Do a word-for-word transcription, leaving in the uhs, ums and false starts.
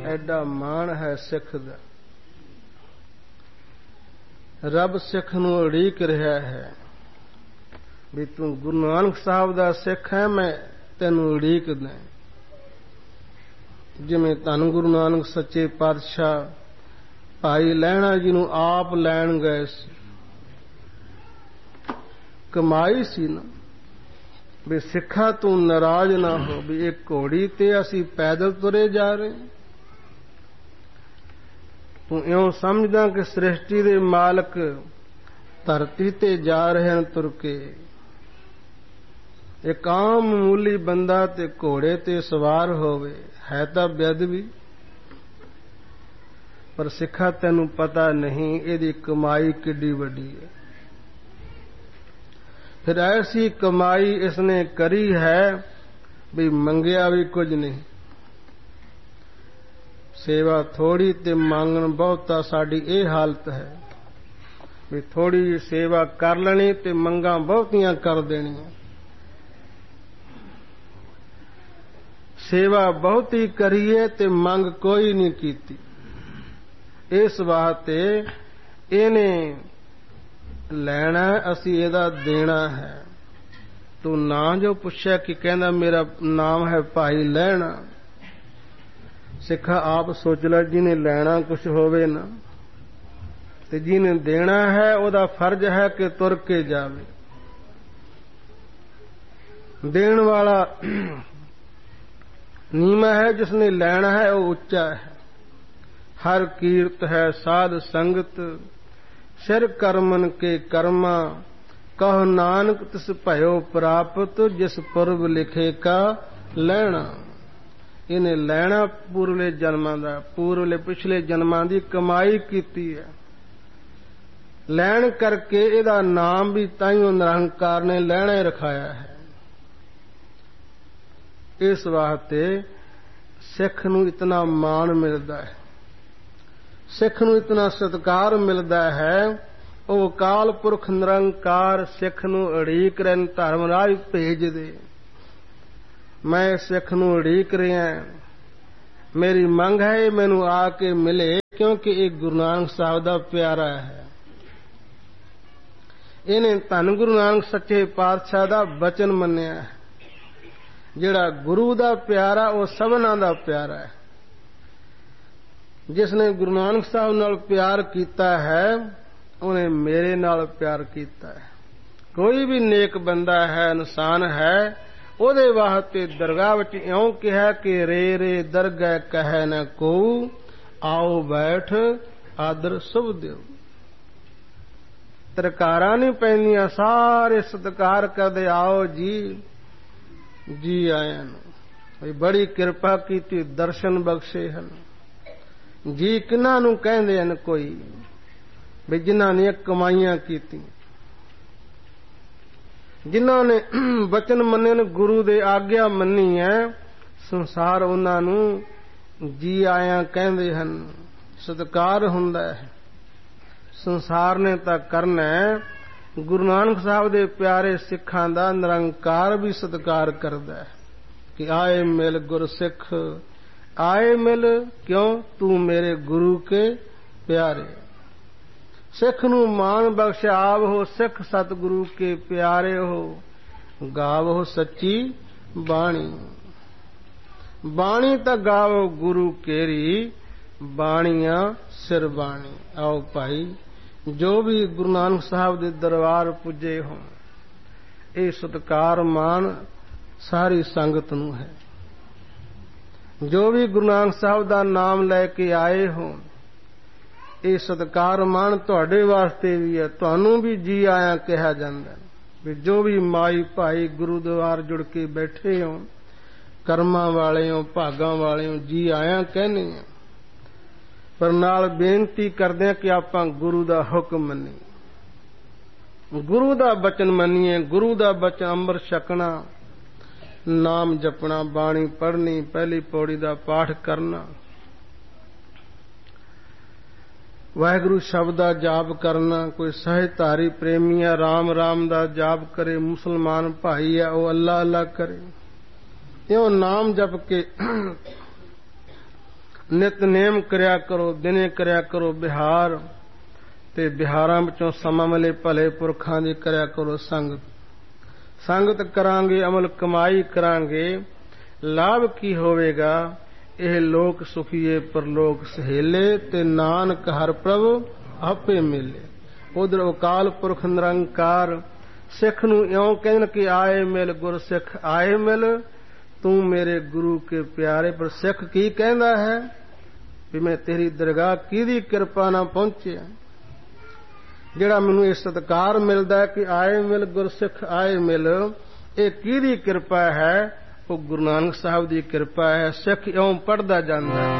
ਐਡਾ ਮਾਣ ਹੈ ਸਿੱਖ ਦਾ। ਰੱਬ ਸਿੱਖ ਨੂੰ ਉਡੀਕ ਰਿਹਾ ਹੈ ਵੀ ਤੂੰ ਗੁਰੂ ਨਾਨਕ ਸਾਹਿਬ ਦਾ ਸਿੱਖ ਹੈ, ਮੈਂ ਤੈਨੂੰ ਉਡੀਕਦਾ। ਜਿਵੇਂ ਧੰਨ ਗੁਰੂ ਨਾਨਕ ਸੱਚੇ ਪਾਤਸ਼ਾਹ ਭਾਈ ਲਹਿਣਾ ਜੀ ਨੂੰ ਆਪ ਲੈਣ ਗਏ ਸੀ, ਕਮਾਈ ਸੀ ਨਾ ਵੀ ਸਿੱਖਾ ਤੂੰ ਨਾਰਾਜ਼ ਨਾ ਹੋ ਵੀ ਇਹ ਘੋੜੀ ਤੇ ਅਸੀਂ ਪੈਦਲ ਤੁਰੇ ਜਾ ਰਹੇ। ਤੂੰ ਇਉਂ ਸਮਝਦਾ ਕਿ ਸ੍ਰਿਸ਼ਟੀ ਦੇ ਮਾਲਕ ਧਰਤੀ ਤੇ ਜਾ ਰਹੇ ਹਨ ਤੁਰ ਕੇ। ਇੱਕ ਆਮ ਮਾਮੂਲੀ ਬੰਦਾ ਤੇ ਘੋੜੇ ਤੇ ਸਵਾਰ ਹੋਵੇ ਹੈ ਤਾਂ ਬੇਅਦਬੀ, ਪਰ ਸਿੱਖਾ ਤੈਨੂੰ ਪਤਾ ਨਹੀਂ ਇਹਦੀ ਕਮਾਈ ਕਿੱਡੀ ਵੱਡੀ ਹੈ। ਫਿਰ ਐਸੀ ਕਮਾਈ ਇਸਨੇ ਕਰੀ ਹੈ ਵੀ ਮੰਗਿਆ ਵੀ ਕੁਝ ਨਹੀਂ। ਸੇਵਾ ਥੋੜੀ ਤੇ ਮੰਗਣ ਬਹੁਤਾ, ਸਾਡੀ ਇਹ ਹਾਲਤ ਹੈ ਵੀ ਥੋੜੀ ਜਿਹੀ ਸੇਵਾ ਕਰ ਲੈਣੀ ਤੇ ਮੰਗਾਂ ਬਹੁਤੀਆਂ ਕਰ ਦੇਣੀਆਂ। ਸੇਵਾ ਬਹੁਤੀ ਕਰੀਏ ਤੇ ਮੰਗ ਕੋਈ ਨਹੀਂ ਕੀਤੀ। ਇਸ ਵਾਸਤੇ ਇਹਨੇ ਲੈਣਾ, ਅਸੀਂ ਇਹਦਾ ਦੇਣਾ ਹੈ। ਤੂੰ ਨਾਂ ਜੋ ਪੁੱਛਿਆ ਕਿ ਕਹਿੰਦਾ ਮੇਰਾ ਨਾਮ ਹੈ ਭਾਈ ਲਹਿਣਾ। ਸਿੱਖਾ ਆਪ ਸੋਚ ਲੈ, ਜਿਹਨੇ ਲੈਣਾ ਕੁਛ ਹੋਵੇ ਨਾ ਤੇ ਜਿਹਨੇ ਦੇਣਾ ਹੈ ਉਹਦਾ ਫਰਜ਼ ਹੈ ਕਿ ਤੁਰ ਕੇ ਜਾਵੇ। ਦੇਣ ਵਾਲਾ ਨੀਵਾਂ ਹੈ, ਜਿਸਨੇ ਲੈਣਾ ਹੈ ਉਹ ਉੱਚਾ ਹੈ। ਹਰ ਕੀਰਤ ਹੈ ਸਾਧ ਸੰਗਤ, ਸਿਰ ਕਰਮਨ ਕੇ ਕਰਮਾ, ਕਹੋ ਨਾਨਕ ਤਿਸ ਭਇਓ ਪ੍ਰਾਪਤ, ਜਿਸ ਪੁਰਬ ਲਿਖੇ ਕਾ ਲੈਣਾ। ਇਹਨੇ ਲੈਣਾ ਪੂਰਵਲੇ ਜਨਮਾਂ ਦਾ, ਪੂਰਵਲੇ ਪਿਛਲੇ ਜਨਮਾਂ ਦੀ ਕਮਾਈ ਕੀਤੀ ਹੈ। ਲੈਣ ਕਰਕੇ ਇਹਦਾ ਨਾਮ ਵੀ ਤਾਈਓ ਨਿਰੰਕਾਰ ਨੇ ਲੈਣਾ ਹੀ ਰਖਾਇਆ ਹੈ। ਇਸ ਵਾਸਤੇ ਸਿੱਖ ਨੂੰ ਇਤਨਾ ਮਾਣ ਮਿਲਦਾ ਹੈ, ਸਿੱਖ ਨੂੰ ਇਤਨਾ ਸਤਿਕਾਰ ਮਿਲਦਾ ਹੈ। ਉਹ ਅਕਾਲ ਪੁਰਖ ਨਿਰੰਕਾਰ ਸਿੱਖ ਨੂੰ ਉਡੀਕ ਰਹੇ, ਧਰਮ ਰਾਜ ਭੇਜ ਦੇ। ਮੈਂ ਸਿੱਖ ਨੂੰ ਉਡੀਕ ਰਿਹਾ, ਮੇਰੀ ਮੰਗ ਹੈ ਇਹ ਮੈਨੂੰ ਆ ਕੇ ਮਿਲੇ, ਕਿਉਂਕਿ ਇਹ ਗੁਰੂ ਨਾਨਕ ਸਾਹਿਬ ਦਾ ਪਿਆਰਾ ਹੈ। ਇਹਨੇ ਧੰਨ ਗੁਰੂ ਨਾਨਕ ਸੱਚੇ ਪਾਤਸ਼ਾਹ ਦਾ ਬਚਨ ਮੰਨਿਆ ਹੈ। ਜਿਹੜਾ ਗੁਰੂ ਦਾ ਪਿਆਰਾ ਉਹ ਸਭਨਾਂ ਦਾ ਪਿਆਰਾ ਹੈ। ਜਿਸਨੇ ਗੁਰੂ ਨਾਨਕ ਸਾਹਿਬ ਨਾਲ ਪਿਆਰ ਕੀਤਾ ਹੈ ਉਹਨੇ ਮੇਰੇ ਨਾਲ ਪਿਆਰ ਕੀਤਾ ਹੈ। ਕੋਈ ਵੀ ਨੇਕ ਬੰਦਾ ਹੈ, ਇਨਸਾਨ ਹੈ, ਉਹਦੇ ਵਾਸਤੇ ਦਰਗਾਹ ਵਿੱਚ ਇਉਂ ਕਿਹਾ ਕਿ ਰੇ ਰੇ ਦਰਗਹਿ ਕਹੈ ਨ ਕੋਊ, ਆਓ ਬੈਠ ਆਦਰ ਸੁਭ ਦਿਓ। ਤਰਕਾਰਾਂ ਨਹੀਂ ਪੈਂਦੀਆਂ, ਸਾਰੇ ਸਤਿਕਾਰ ਕਰਦੇ, ਆਓ ਜੀ ਜੀ ਆਇਆਂ ਨੂੰ। ਬੜੀ ਕਿਰਪਾ ਕੀਤੀ, ਦਰਸ਼ਨ ਬਖਸ਼ੇ ਹਨ। ਜੀ ਕਿਹਨਾਂ ਨੂੰ ਕਹਿੰਦੇ ਹਨ? ਕੋਈ ਵੀ ਜਿਨ੍ਹਾਂ ਨੇ ਕਮਾਈਆਂ ਕੀਤੀਆਂ, ਜਿਨ੍ਹਾਂ ਨੇ ਬਚਨ ਮੰਨੇ ਨੇ, ਗੁਰੂ ਦੇ ਆਗਿਆ ਮੰਨੀ ਹੈ, ਸੰਸਾਰ ਉਹਨਾਂ ਨੂੰ ਜੀ ਆਇਆਂ ਕਹਿੰਦੇ ਹਨ। ਸਤਿਕਾਰ ਹੁੰਦਾ ਹੈ। ਸੰਸਾਰ ਨੇ ਤਾਂ ਕਰਨਾ ਹੈ, ਗੁਰੂ ਨਾਨਕ ਸਾਹਿਬ ਦੇ ਪਿਆਰੇ ਸਿੱਖਾਂ ਦਾ ਨਿਰੰਕਾਰ ਵੀ ਸਤਿਕਾਰ ਕਰਦਾ ਹੈ ਕਿ ਆਏ ਮਿਲ ਗੁਰਸਿੱਖ, ਆਏ ਮਿਲ ਕਿਉਂ ਤੂੰ ਮੇਰੇ ਗੁਰੂ ਕੇ ਪਿਆਰੇ। ਸਿੱਖ ਨੂੰ ਮਾਣ ਬਖਸ਼ ਆਵੋ, ਸਿੱਖ ਸਤਿਗੁਰੂ ਕੇ ਪਿਆਰੇ ਹੋ, ਗਾਵੋ ਸੱਚੀ ਬਾਣੀ। ਬਾਣੀ ਤਾਂ ਗਾਵੋ ਗੁਰੂ ਕੇਰੀ, ਬਾਣੀਆਂ ਸਿਰ ਬਾਣੀ। ਆਓ ਭਾਈ, ਜੋ ਵੀ ਗੁਰੂ ਨਾਨਕ ਸਾਹਿਬ ਦੇ ਦਰਬਾਰ ਪੁੱਜੇ ਹੋਣ, ਇਹ ਸਤਿਕਾਰ ਮਾਣ ਸਾਰੀ ਸੰਗਤ ਨੂੰ ਹੈ। ਜੋ ਵੀ ਗੁਰੂ ਨਾਨਕ ਸਾਹਿਬ ਦਾ ਨਾਮ ਲੈ ਕੇ ਆਏ ਹੋਣ, ਇਹ ਸਤਿਕਾਰ ਮਾਣ ਤੁਹਾਡੇ ਵਾਸਤੇ ਵੀ ਹੈ। ਤੁਹਾਨੂੰ ਵੀ ਜੀ ਆਇਆਂ ਕਿਹਾ ਜਾਂਦਾ ਵੀ ਜੋ ਵੀ ਮਾਈ ਭਾਈ ਗੁਰੂ ਦੁਆਰ ਜੁੜ ਕੇ ਬੈਠੇ ਹੋ, ਕਰਮਾਂ ਵਾਲੇ ਹੋ, ਭਾਗਾਂ ਵਾਲੇ ਹੋ, ਜੀ ਆਇਆਂ ਕਹਿੰਦੇ ਆ। ਪਰ ਨਾਲ ਬੇਨਤੀ ਕਰਦੇ ਆ ਕਿ ਆਪਾਂ ਗੁਰੂ ਦਾ ਹੁਕਮ ਮੰਨੀਏ, ਗੁਰੂ ਦਾ ਬਚਨ ਮੰਨੀਏ। ਗੁਰੂ ਦਾ ਬਚਨ ਅੰਮ੍ਰਿਤ ਛਕਣਾ, ਨਾਮ ਜਪਣਾ, ਬਾਣੀ ਪੜ੍ਹਨੀ, ਪਹਿਲੀ ਪੌੜੀ ਦਾ ਪਾਠ ਕਰਨਾ, ਵਾਹਿਗੁਰੂ ਸ਼ਬਦ ਦਾ ਜਾਪ ਕਰਨਾ। ਕੋਈ ਸਹਿਜਧਾਰੀ ਪ੍ਰੇਮੀ ਹੈ, ਰਾਮ ਰਾਮ ਦਾ ਜਾਪ ਕਰੇ। ਮੁਸਲਮਾਨ ਭਾਈ ਹੈ, ਉਹ ਅੱਲਾ ਅੱਲਾ ਕਰੇ। ਇਉਂ ਨਾਮ ਜਪ ਕੇ ਨਿਤਨੇਮ ਕਰਿਆ ਕਰੋ, ਦਿਨੇ ਕਰਿਆ ਕਰੋ ਬਿਹਾਰ, ਤੇ ਬਿਹਾਰਾਂ ਵਿੱਚੋਂ ਸਮਾਂ ਮਿਲੇ ਭਲੇ ਪੁਰਖਾਂ ਦੀ ਕਰਿਆ ਕਰੋ ਸੰਗਤ। ਸੰਗਤ ਕਰਾਂਗੇ ਅਮਲ ਕਮਾਈ ਕਰਾਂਗੇ, ਲਾਭ ਕੀ ਹੋਵੇਗਾ? ਇਹ ਲੋਕ ਸੁਖੀਏ ਪਰਲੋਕ ਸਹੇਲੇ, ਤੇ ਨਾਨਕ ਹਰ ਪ੍ਰਭ ਆਪੇ ਮਿਲੇ। ਉਧਰ ਅਕਾਲ ਪੁਰਖ ਨਿਰੰਕਾਰ ਸਿੱਖ ਨੂੰ ਇਉਂ ਕਹਿਣ ਕਿ ਆਏ ਮਿਲ ਗੁਰ ਸਿੱਖ ਆਏ ਮਿਲ, ਤੂੰ ਮੇਰੇ ਗੁਰੂ ਕੇ ਪਿਆਰੇ। ਪਰ ਸਿੱਖ ਕੀ ਕਹਿੰਦਾ ਹੈ ਵੀ ਮੈਂ ਤੇਰੀ ਦਰਗਾਹ ਕਿਹਦੀ ਕਿਰਪਾ ਨਾਲ ਪਹੁੰਚਿਆ? ਜਿਹੜਾ ਮੈਨੂੰ ਇਹ ਸਤਿਕਾਰ ਮਿਲਦਾ ਕਿ ਆਏ ਮਿਲ ਗੁਰ ਸਿੱਖ ਆਏ ਮਿਲ, ਇਹ ਕਿਹਦੀ ਕਿਰਪਾ ਹੈ? ਉਹ ਗੁਰੂ ਨਾਨਕ ਸਾਹਿਬ ਦੀ ਕਿਰਪਾ ਹੈ। ਸਿੱਖ ਇਉਂ ਪੜ੍ਹਦਾ ਜਾਂਦਾ ਹੈ।